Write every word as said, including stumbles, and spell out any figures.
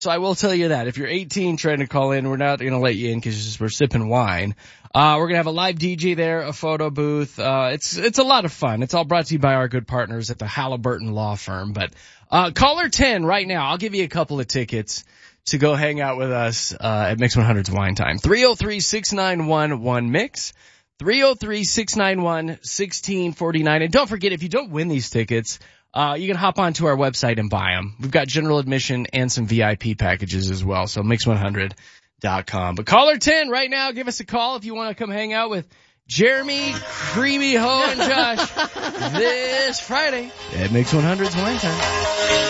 So I will tell you that if you're eighteen trying to call in, we're not going to let you in because we're sipping wine. Uh, we're going to have a live D J there, a photo booth. Uh, it's, it's a lot of fun. It's all brought to you by our good partners at the Halliburton Law Firm. But, uh, caller ten right now. I'll give you a couple of tickets to go hang out with us, uh, at Mix one hundred's Wine Time. three oh three, six nine one, one mix. three oh three, six nine one, one six four nine. And don't forget, if you don't win these tickets, Uh, you can hop onto our website and buy them. We've got general admission and some V I P packages as well. So mix one hundred dot com. But caller ten right now, give us a call if you want to come hang out with Jeremy, Creamy Ho, and Josh this Friday at Mix one hundred's Wine Time.